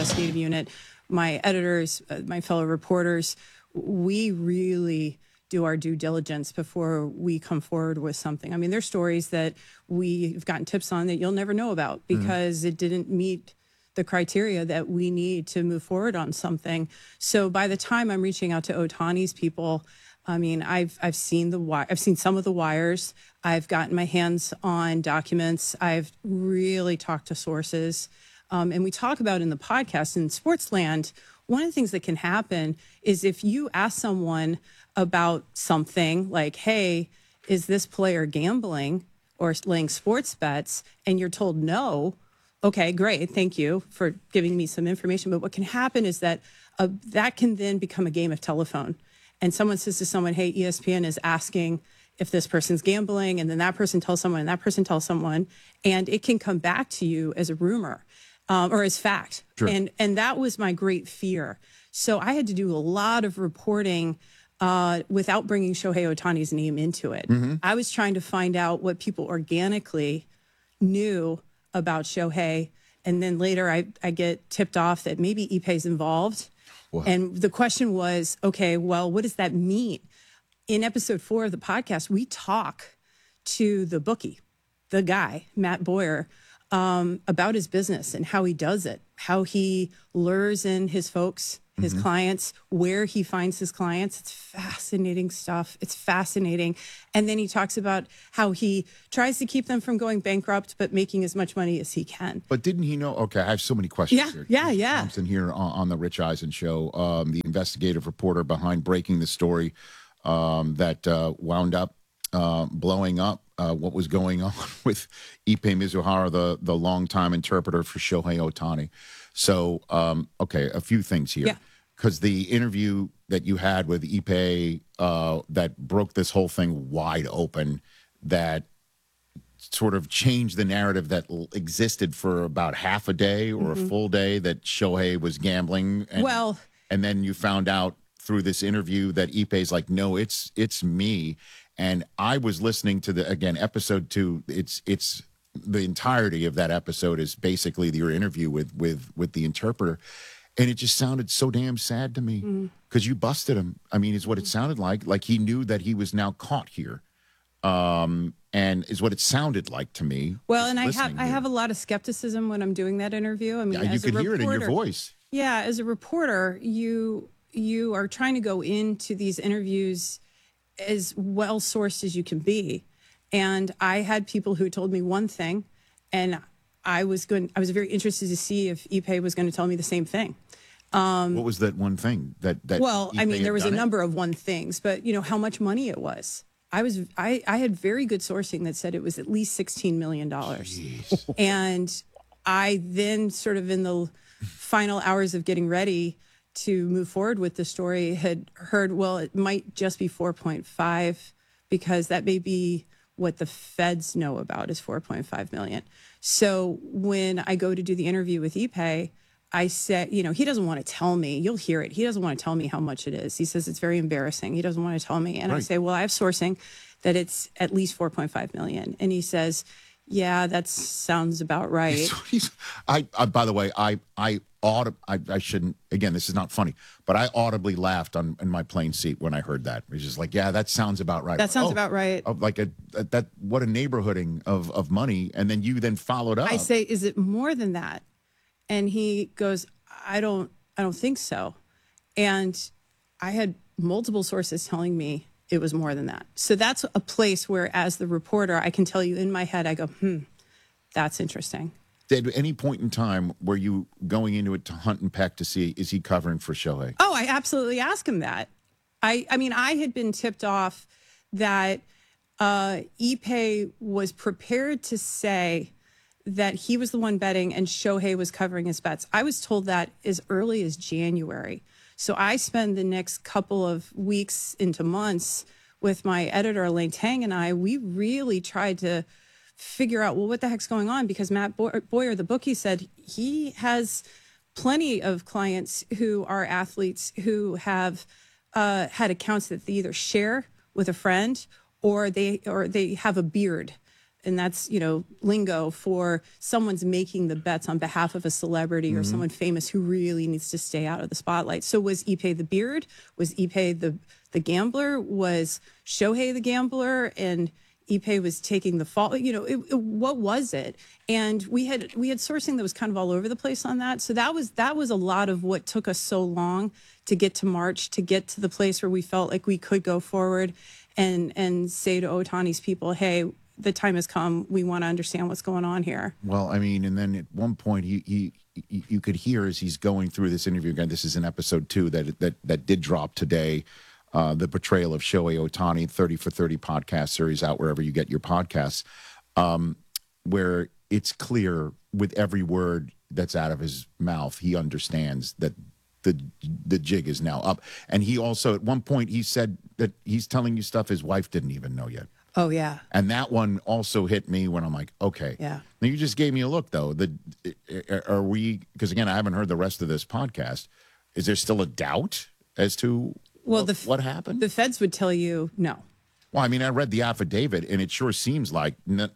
investigative unit, my editors, my fellow reporters, we really do our due diligence before we come forward with something. I mean, there's stories that we've gotten tips on that you'll never know about because it didn't meet the criteria that we need to move forward on something. So by the time I'm reaching out to Ohtani's people, I mean, I've seen I've seen some of the wires. I've gotten my hands on documents. I've really talked to sources. And we talk about in the podcast in Sportsland, one of the things that can happen is if you ask someone about something like, hey, is this player gambling or laying sports bets? And you're told no. Okay, great. Thank you for giving me some information. But what can happen is that that can then become a game of telephone. And someone says to someone, hey, ESPN is asking if this person's gambling. And then that person tells someone and that person tells someone. And it can come back to you as a rumor or as fact. Sure. And that was my great fear. So I had to do a lot of reporting without bringing Shohei Ohtani's name into it. I was trying to find out what people organically knew about Shohei. And then later I get tipped off that maybe Ippei's involved. What? And the question was, okay, well, what does that mean? In episode 4 of the podcast, we talk to the bookie, the guy, Matt Boyer, about his business and how he does it, how he lures in his folks, his clients, where he finds his clients. It's fascinating stuff. It's fascinating. And then he talks about how he tries to keep them from going bankrupt, but making as much money as he can. But didn't he know? Okay, I have so many questions here. Yeah. Thompson here on the Rich Eisen show, the investigative reporter behind breaking the story that wound up blowing up what was going on with Ippei Mizuhara, the longtime interpreter for Shohei Ohtani. So, okay, a few things here. Yeah. Because the interview that you had with Ippei that broke this whole thing wide open, that sort of changed the narrative that existed for about half a day or a full day that Shohei was gambling. And then you found out through this interview that Ippei's like, no, it's me. And I was listening to episode 2. It's the entirety of that episode is basically your interview with the interpreter. And it just sounded so damn sad to me because you busted him. I mean, is what it sounded like. Like he knew that he was now caught here. And is what it sounded like to me. Well, and I have a lot of skepticism when I'm doing that interview. I mean, you could hear it in your voice. Yeah, as a reporter, you are trying to go into these interviews as well sourced as you can be. And I had people who told me one thing, and I was very interested to see if Ippei was going to tell me the same thing. What was that one thing that well, I Ippei mean, there was a had done number of one things, but you know how much money it was. I had very good sourcing that said it was at least $16 million. Jeez. And I then sort of in the final hours of getting ready to move forward with the story had heard, well, it might just be 4.5 because that may be what the feds know about is 4.5 million. So when I go to do the interview with Ippei, I said, you know, he doesn't want to tell me. You'll hear it. He doesn't want to tell me how much it is. He says it's very embarrassing. He doesn't want to tell me. And I say, well, I have sourcing that it's at least 4.5 million. And he says, yeah, that sounds about right. By the way, I shouldn't, again, this is not funny, but I audibly laughed in my plane seat when I heard that. It was just like, yeah, that sounds about right. That sounds about right. Like what a neighborhooding of money. And then you then followed up. I say, is it more than that? And he goes, I don't think so. And I had multiple sources telling me it was more than that. So that's a place where, as the reporter, I can tell you in my head, I go, that's interesting. At any point in time, were you going into it to hunt and peck to see, is he covering for Shohei? Oh, I absolutely asked him that. I mean, I had been tipped off that Ippei was prepared to say that he was the one betting and Shohei was covering his bets. I was told that as early as January. So I spend the next couple of weeks into months with my editor, Elaine Tang, and we really tried to figure out, well, what the heck's going on? Because Matt Boyer, the bookie, said he has plenty of clients who are athletes who have had accounts that they either share with a friend or they have a beard And that's, lingo for someone's making the bets on behalf of a celebrity or someone famous who really needs to stay out of the spotlight. So was Ipe the Beard? Was Ipe the gambler? Was Shohei the gambler? And Ipe was taking the fall. What was it? And we had sourcing that was kind of all over the place on that. So that was a lot of what took us so long to get to March, to get to the place where we felt like we could go forward and say to Ohtani's people, hey, the time has come. We want to understand what's going on here. Well, I mean, and then at one point you could hear as he's going through this interview again. This is in episode 2 that did drop today. The portrayal of Shohei Ohtani, 30 for 30 podcast series out wherever you get your podcasts, where it's clear with every word that's out of his mouth, he understands that the jig is now up. And he also, at one point, he said that he's telling you stuff his wife didn't even know yet. Oh, yeah. And that one also hit me when I'm like, okay. Yeah. Now, you just gave me a look, though. Are we, because again, I haven't heard the rest of this podcast. Is there still a doubt as to what happened? The feds would tell you no. Well, I mean, I read the affidavit, and it sure seems like,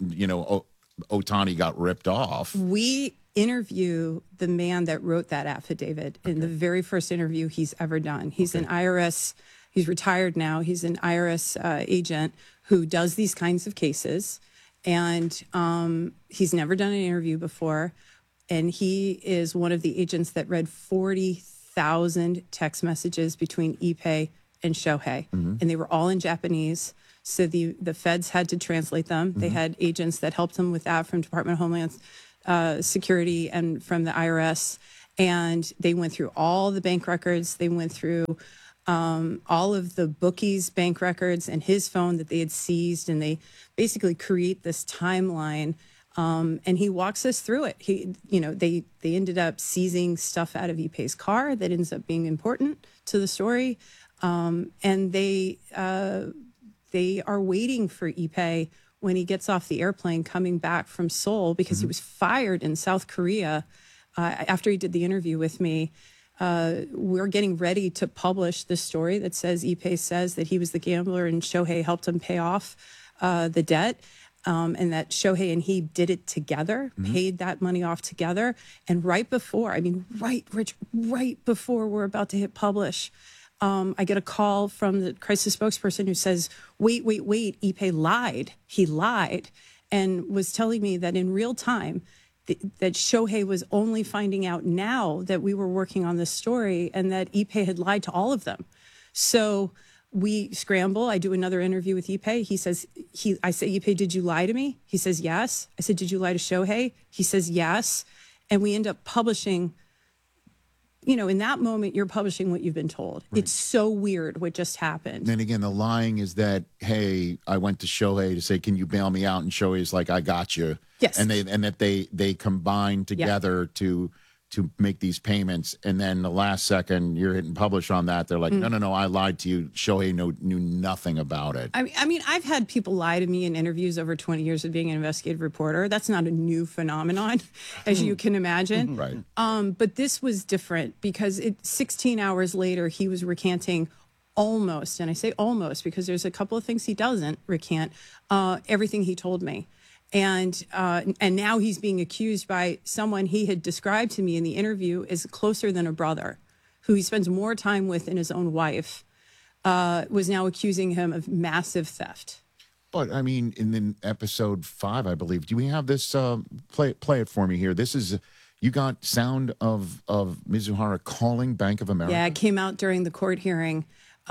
Ohtani got ripped off. We interview the man that wrote that affidavit in the very first interview he's ever done. He's an IRS, he's retired now. He's an IRS agent who does these kinds of cases. And he's never done an interview before. And he is one of the agents that read 40,000 text messages between Ipe and Shohei. And they were all in Japanese. So the feds had to translate them. They had agents that helped them with that from Department of Homeland Security and from the IRS. And they went through all the bank records. They went through all of the bookies' bank records and his phone that they had seized. And they basically create this timeline. And he walks us through it. They ended up seizing stuff out of Ipe's car that ends up being important to the story. And they are waiting for Ipe when he gets off the airplane coming back from Seoul because he was fired in South Korea after he did the interview with me. We're getting ready to publish this story that says Ipe says that he was the gambler and Shohei helped him pay off the debt. And that Shohei and he did it together, paid that money off together. And right before we're about to hit publish, I get a call from the crisis spokesperson who says, wait, Ipe lied. He lied and was telling me that in real time that Shohei was only finding out now that we were working on this story and that Ipe had lied to all of them. So we scramble. I do another interview with Ipe. He says, I say, Ipe, did you lie to me? He says, yes. I said, did you lie to Shohei? He says, yes. And we end up publishing. In that moment, you're publishing what you've been told. Right. It's so weird what just happened. And again, the lying is that, hey, I went to Shohei to say, can you bail me out? And Shohei's like, I got you. Yes. And that they combined together to make these payments. And then the last second you're hitting publish on that. They're like, no, I lied to you. Shohei knew nothing about it. I mean, I've had people lie to me in interviews over 20 years of being an investigative reporter. That's not a new phenomenon, as you can imagine. Right. But this was different because 16 hours later, he was recanting almost, and I say almost because there's a couple of things he doesn't recant, everything he told me. And now he's being accused by someone he had described to me in the interview as closer than a brother, who he spends more time with than his own wife, was now accusing him of massive theft. But I mean, in episode 5, I believe, do we have this? Play it for me here. This is, you got sound of Mizuhara calling Bank of America. Yeah, it came out during the court hearing.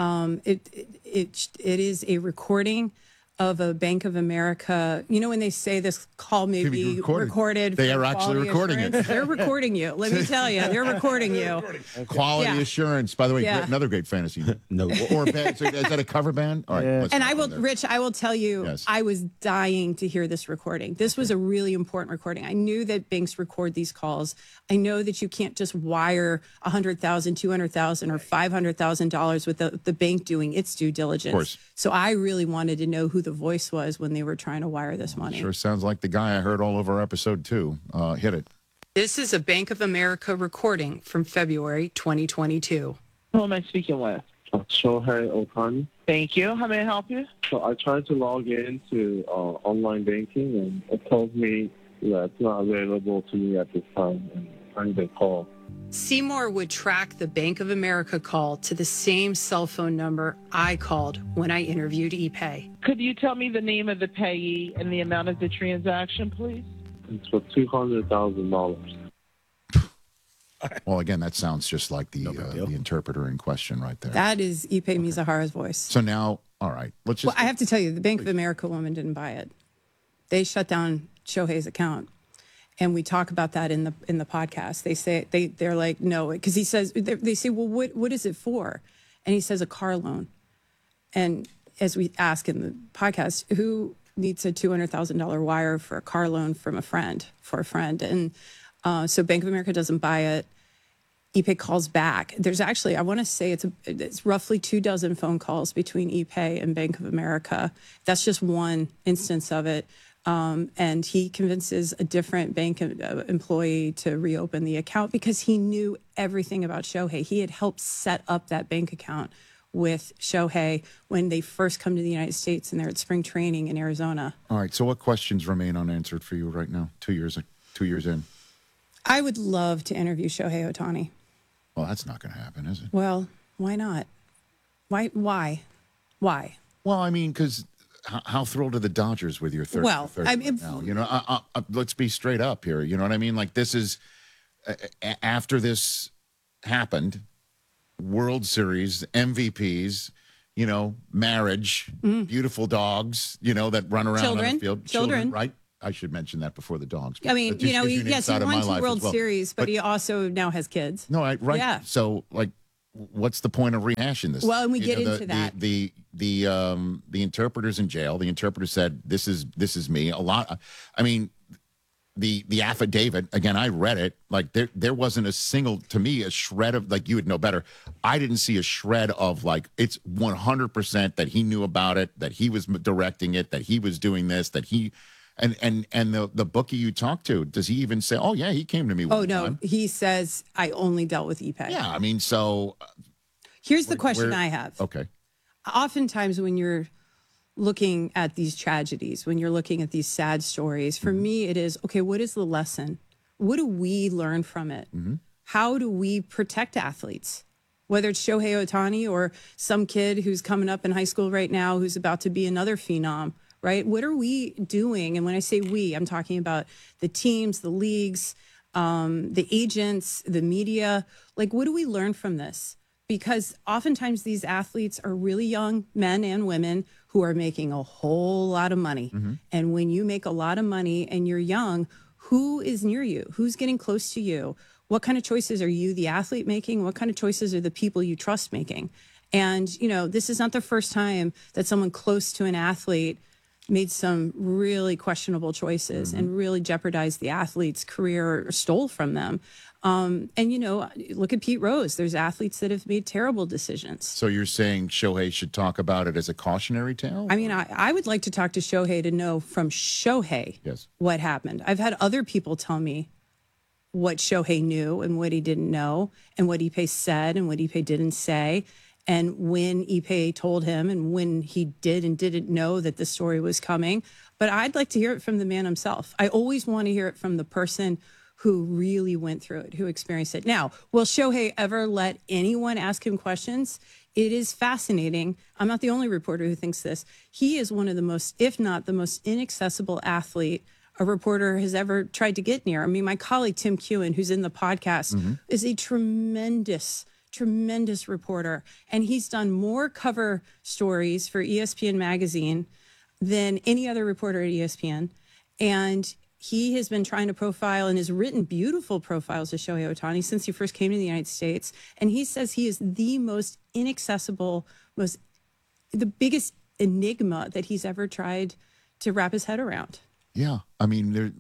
It is a recording of a Bank of America. When they say this call may be recorded. They are actually recording it. They're recording you. Let me tell you, they're recording you. Okay. Quality assurance. By the way, another great fantasy. No. Or band. So is that a cover band? All right. And Rich, I will tell you, I was dying to hear this recording. This was a really important recording. I knew that banks record these calls. I know that you can't just wire $100,000, $200,000, or $500,000 with the bank doing its due diligence. Of course. So I really wanted to know who the voice was when they were trying to wire this money. Sure sounds like the guy I heard all over episode 2. Hit it. This is a Bank of America recording from February 2022. Who am I speaking with? Shohei Ohtani. Thank you. How may I help you? So I tried to log into online banking, and it told me that it's not available to me at this time, and I need to call. Seymour would track the Bank of America call to the same cell phone number I called when I interviewed ePay. Could you tell me the name of the payee and the amount of the transaction, please? It's for $200,000. Well, again, that sounds just like the interpreter in question right there. That is Ipe Mizahara's voice. So now, all right, let's just. Well, I have to tell you, the Bank of America woman didn't buy it. They shut down Shohei's account. And we talk about that in the podcast. They say they're like, no, because he says, they say, well, what is it for? And he says a car loan. And as we ask in the podcast, who needs a $200,000 wire for a car loan from a friend, for a friend? And so Bank of America doesn't buy it. ePay calls back. There's actually, I want to say it's roughly 24 phone calls between ePay and Bank of America. That's just one instance of it. And he convinces a different bank employee to reopen the account because he knew everything about Shohei. He had helped set up that bank account with Shohei when they first come to the United States and they're at spring training in Arizona. All right. So what questions remain unanswered for you right now, 2 years in? I would love to interview Shohei Ohtani. Well, that's not going to happen, is it? Well, why not? Why? Well, I mean, because how thrilled are the Dodgers with your third? Well, I mean, now? You know, let's be straight up here. You know what I mean? Like, this is after this happened, World Series, MVPs, you know, marriage, beautiful dogs, you know, that run around on the field. Children, right? I should mention that before the dogs. I mean, you know, yes, he won 2 World Series, but he also now has kids. No, right. Yeah. So, like, what's the point of rehashing this? Well, and we get into that. The interpreter's in jail. The interpreter said, "This is me." A lot. I mean, the affidavit again. I read it. Like there wasn't a single, to me, a shred of, like, you would know better. I didn't see a shred of, like, it's 100% that he knew about it, that he was directing it, that he was doing this, that he. And the bookie you talked to, does he even say, "Oh yeah, he came to me"? Oh no, he says, "I only dealt with ePay." Yeah, I mean, so here's the question I have. Okay. Oftentimes, when you're looking at these tragedies, when you're looking at these sad stories, for me, it is, okay, what is the lesson? What do we learn from it? How do we protect athletes? Whether it's Shohei Ohtani or some kid who's coming up in high school right now who's about to be another phenom. Right? What are we doing? And when I say we, I'm talking about the teams, the leagues, the agents, the media. Like, what do we learn from this? Because oftentimes these athletes are really young men and women who are making a whole lot of money. And when you make a lot of money and you're young, who is near you? Who's getting close to you? What kind of choices are you, the athlete, making? What kind of choices are the people you trust making? And, you know, this is not the first time that someone close to an athlete made some really questionable choices and really jeopardized the athlete's career or stole from them. And, you know, look at Pete Rose. There's athletes that have made terrible decisions. So you're saying Shohei should talk about it as a cautionary tale? I mean, I would like to talk to Shohei to know from Shohei what happened. I've had other people tell me what Shohei knew and what he didn't know and what Ipe said and what Ipe didn't say. And when Ipe told him and when he did and didn't know that the story was coming. But I'd like to hear it from the man himself. I always want to hear it from the person who really went through it, who experienced it. Now, will Shohei ever let anyone ask him questions? It is fascinating. I'm not the only reporter who thinks this. He is one of the most, if not the most inaccessible athlete a reporter has ever tried to get near. I mean, my colleague, Tim Kewen, who's in the podcast, is a tremendous reporter. And he's done more cover stories for ESPN magazine than any other reporter at ESPN. And he has been trying to profile and has written beautiful profiles of Shohei Ohtani since he first came to the United States. And he says he is the most inaccessible, the biggest enigma that he's ever tried to wrap his head around. Yeah. I mean,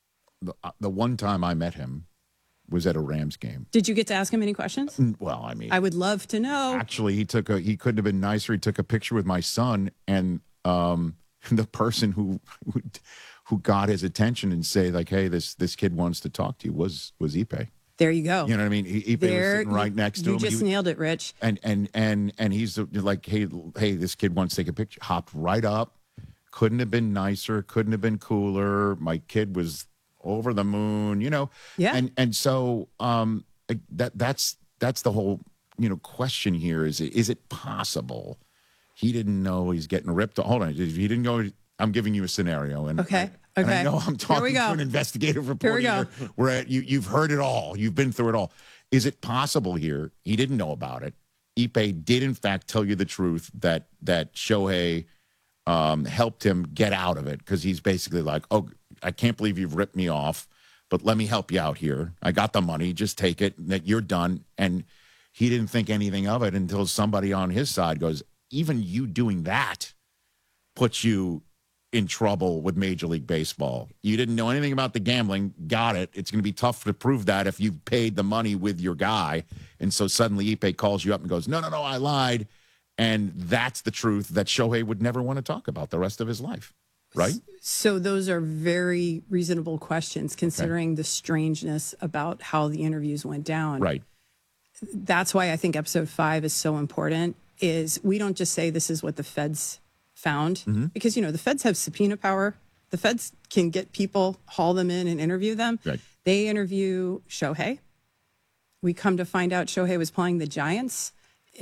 the one time I met him was at a Rams game. Did you get to ask him any questions? Well, I mean, I would love to know. Actually, he couldn't have been nicer. He took a picture with my son, and the person who got his attention and say, like, "Hey, this kid wants to talk to you," was Ipe. There you go. You know what I mean? Ipe was sitting right next to you him. just nailed it, Rich. And he's like, hey, this kid wants to take a picture. Hopped right up. Couldn't have been nicer. Couldn't have been cooler. My kid was over the moon. Yeah. And so that's the whole question here. Is it possible he didn't know he's getting ripped? Hold on, he didn't go. I'm giving you a scenario, and Okay. and I know I'm talking to an investigative reporter. Here we go. Where you've heard it all. You've been through it all. Is it possible here he didn't know about it? Ipe did in fact tell you the truth that Shohei helped him get out of it, because he's basically like, oh, I can't believe you've ripped me off, but let me help you out here. I got the money. Just take it. That you're done. And he didn't think anything of it until somebody on his side goes, even you doing that puts you in trouble with Major League Baseball. You didn't know anything about the gambling. Got it. It's going to be tough to prove that if you paid the money with your guy. And so suddenly Ipe calls you up and goes, no, I lied. And that's the truth that Shohei would never want to talk about the rest of his life. Right? So those are very reasonable questions, considering the strangeness about how the interviews went down. Right. That's why I think episode 5 is so important, is we don't just say this is what the feds found, because, the feds have subpoena power. The feds can get people, haul them in and interview them. Right. They interview Shohei. We come to find out Shohei was playing the Giants.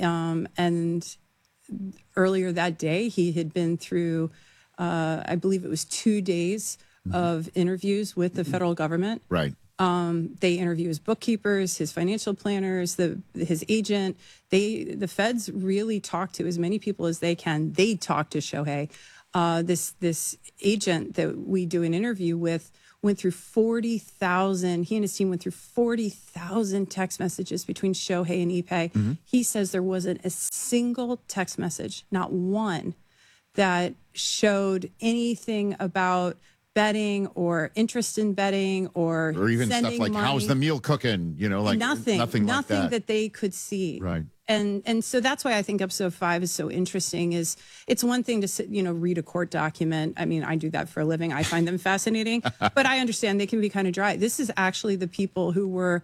And earlier that day, he had been through, I believe it was 2 days of interviews with the federal government. Right. They interview his bookkeepers, his financial planners, his agent. The feds really talk to as many people as they can. They talk to Shohei. This agent that we do an interview with went through 40,000. He and his team went through 40,000 text messages between Shohei and Ipe. He says there wasn't a single text message, not one, that showed anything about betting or interest in betting or even sending stuff like, money. how's the meal cooking? Like nothing like that. they could see. Right. And so that's why I think episode 5 is so interesting. Is it's one thing to sit, read a court document. I mean, I do that for a living. I find them fascinating, but I understand they can be kind of dry. This is actually the people who were,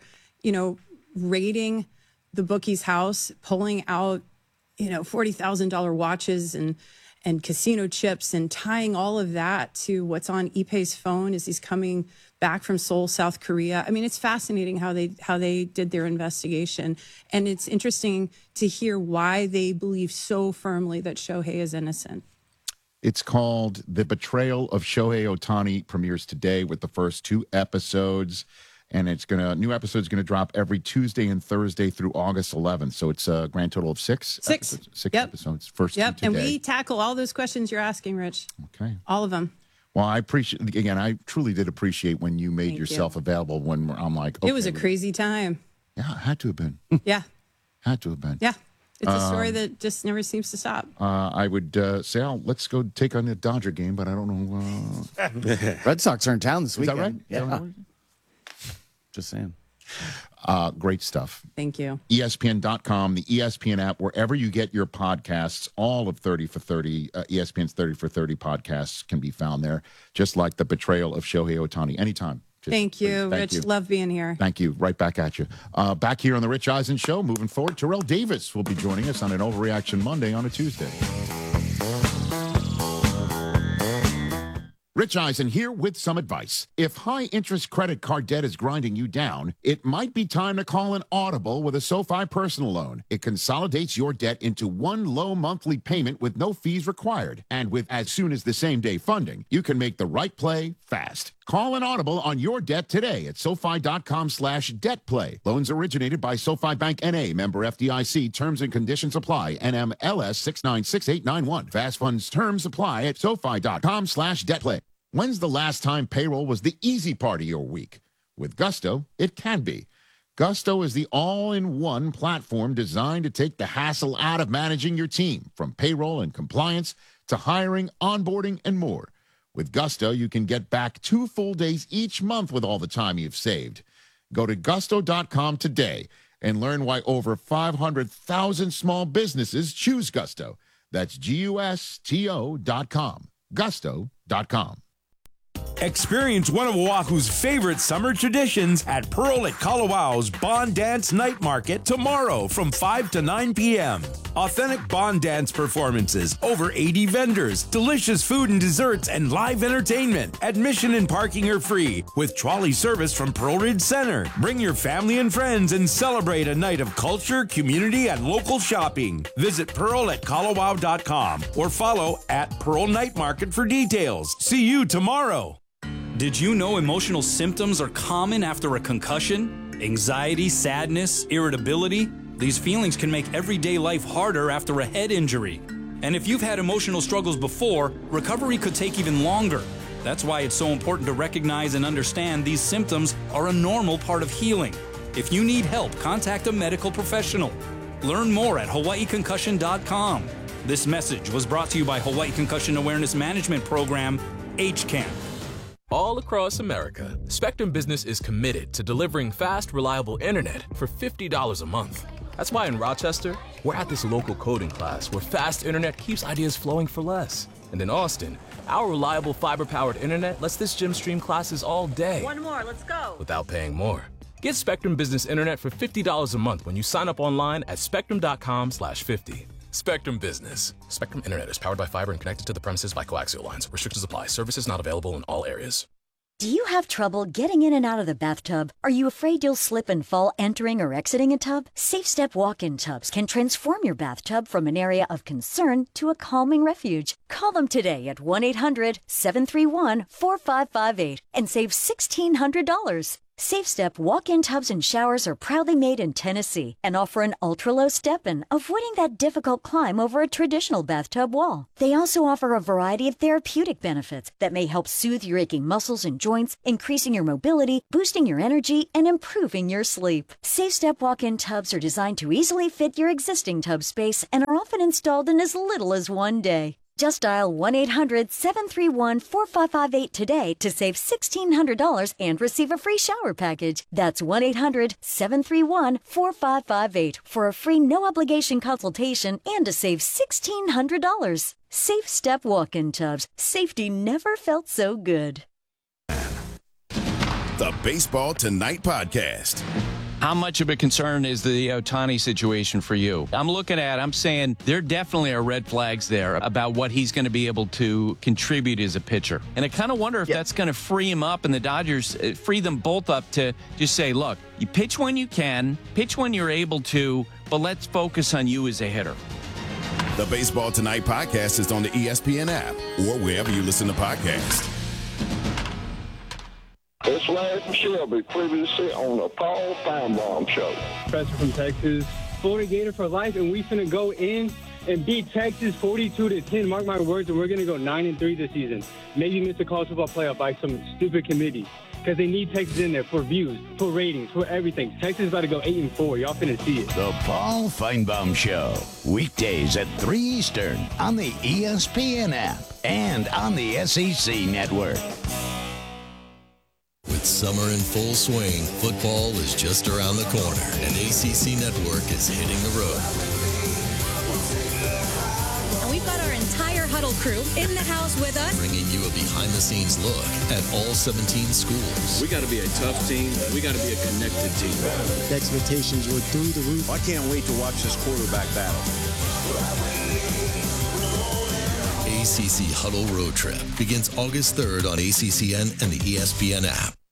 raiding the bookie's house, pulling out, $40,000 watches and casino chips, and tying all of that to what's on Ipe's phone as he's coming back from Seoul, South Korea. I mean, it's fascinating how they did their investigation. And it's interesting to hear why they believe so firmly that Shohei is innocent. It's called The Betrayal of Shohei Ohtani, premieres today with the first 2 episodes. And new episode's gonna drop every Tuesday and Thursday through August 11th. So it's a grand total of 6 episodes. 6 Yep. episodes. First 2 today. And we tackle all those questions you're asking, Rich. Okay. All of them. Well, I truly did appreciate when you made Thank yourself you. available, when I'm like, okay. It was a crazy time. Yeah, it had to have been. Yeah. Had to have been. Yeah. It's a story that just never seems to stop. I would say, let's go take on the Dodger game, but I don't know. Red Sox are in town this Is weekend. that right? Yeah. Just saying. Great stuff. Thank you. ESPN.com, the ESPN app, wherever you get your podcasts, all of 30 for 30, ESPN's 30 for 30 podcasts can be found there, just like The Betrayal of Shohei Ohtani. Anytime. Thank you, please. Rich. Thank you. Love being here. Thank you. Right back at you. Back here on The Rich Eisen Show, moving forward, Terrell Davis will be joining us on an Overreaction Monday on a Tuesday. Rich Eisen here with some advice. If high-interest credit card debt is grinding you down, it might be time to call an Audible with a SoFi personal loan. It consolidates your debt into one low monthly payment with no fees required. And with as soon as the same-day funding, you can make the right play fast. Call an Audible on your debt today at SoFi.com/debtplay. Loans originated by SoFi Bank N.A., member FDIC. Terms and conditions apply. NMLS 696891. Fast funds terms apply at SoFi.com/debtplay. When's the last time payroll was the easy part of your week? With Gusto, it can be. Gusto is the all-in-one platform designed to take the hassle out of managing your team, from payroll and compliance to hiring, onboarding, and more. With Gusto, you can get back 2 full days each month with all the time you've saved. Go to gusto.com today and learn why over 500,000 small businesses choose Gusto. That's GUSTO.com. Gusto.com. Experience one of Oahu's favorite summer traditions at Pearl at Kalawau's Bond Dance Night Market tomorrow from 5 to 9 p.m. Authentic Bond Dance performances, over 80 vendors, delicious food and desserts, and live entertainment. Admission and parking are free with trolley service from Pearl Ridge Center. Bring your family and friends and celebrate a night of culture, community, and local shopping. Visit pearlatkalawau.com or follow at Pearl Night Market for details. See you tomorrow. Did you know emotional symptoms are common after a concussion? Anxiety, sadness, irritability? These feelings can make everyday life harder after a head injury. And if you've had emotional struggles before, recovery could take even longer. That's why it's so important to recognize and understand these symptoms are a normal part of healing. If you need help, contact a medical professional. Learn more at hawaiiconcussion.com. This message was brought to you by Hawaii Concussion Awareness Management Program, HCAM. All across America, Spectrum Business is committed to delivering fast, reliable internet for $50 a month. That's why in Rochester, we're at this local coding class where fast internet keeps ideas flowing for less. And in Austin, our reliable fiber-powered internet lets this gym stream classes all day. One more, let's go. Without paying more. Get Spectrum Business Internet for $50 a month when you sign up online at spectrum.com/50. Spectrum Business. Spectrum Internet is powered by fiber and connected to the premises by coaxial lines. Restrictions apply. Services not available in all areas. Do you have trouble getting in and out of the bathtub? Are you afraid you'll slip and fall entering or exiting a tub? SafeStep walk-in tubs can transform your bathtub from an area of concern to a calming refuge. Call them today at 1-800-731-4558 and save $1,600. SafeStep walk-in tubs and showers are proudly made in Tennessee and offer an ultra-low step-in, avoiding that difficult climb over a traditional bathtub wall. They also offer a variety of therapeutic benefits that may help soothe your aching muscles and joints, increasing your mobility, boosting your energy, and improving your sleep. SafeStep walk-in tubs are designed to easily fit your existing tub space and are often installed in as little as one day. Just dial 1-800-731-4558 today to save $1,600 and receive a free shower package. That's 1-800-731-4558 for a free no-obligation consultation and to save $1,600. SafeStep walk-in tubs. Safety never felt so good. The Baseball Tonight podcast. How much of a concern is the Ohtani situation for you? I'm saying there definitely are red flags there about what he's going to be able to contribute as a pitcher. And I kind of wonder if that's going to free him up and the Dodgers free them both up to just say, look, you pitch when you can, pitch when you're able to, but let's focus on you as a hitter. The Baseball Tonight podcast is on the ESPN app or wherever you listen to podcasts. It's Larry from Shelby, previously on the Paul Feinbaum Show. Professor from Texas, Florida Gator for life, and we finna go in and beat Texas 42-10. Mark my words, and we're gonna go 9-3 this season. Maybe miss the college football playoff by some stupid committee because they need Texas in there for views, for ratings, for everything. Texas is about to go 8-4. Y'all finna see it. The Paul Feinbaum Show, weekdays at 3 Eastern on the ESPN app and on the SEC Network. With summer in full swing, football is just around the corner, and ACC Network is hitting the road. And we've got our entire Huddle crew in the house with us, bringing you a behind-the-scenes look at all 17 schools. We got to be a tough team. We got to be a connected team. The expectations were through the roof. I can't wait to watch this quarterback battle. ACC Huddle Road Trip begins August 3rd on ACCN and the ESPN app.